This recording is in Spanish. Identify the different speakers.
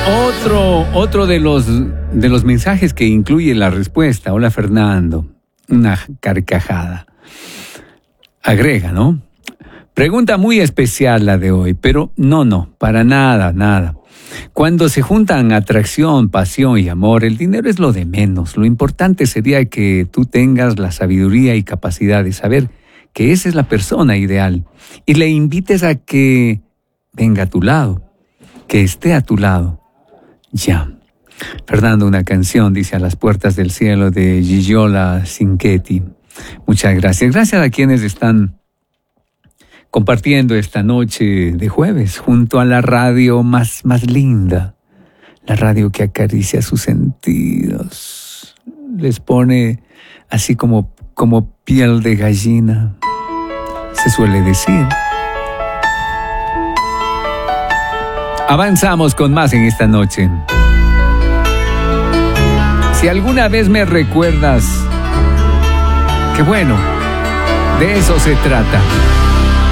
Speaker 1: Otro de los mensajes que incluye la respuesta. Hola, Fernando. Una carcajada. Agrega, ¿no? Pregunta muy especial la de hoy, pero no, para nada. Cuando se juntan atracción, pasión y amor, el dinero es lo de menos. Lo importante sería que tú tengas la sabiduría y capacidad de saber que esa es la persona ideal y le invites a que venga a tu lado, que esté a tu lado. Ya. Fernando, una canción, dice A las puertas del cielo de Gigiola Cinquetti. Muchas gracias. Gracias a quienes están compartiendo esta noche de jueves junto a la radio más linda, la radio que acaricia sus sentidos, les pone así como piel de gallina, se suele decir. Avanzamos con más en esta noche. Si alguna vez me recuerdas, qué bueno, de eso se trata.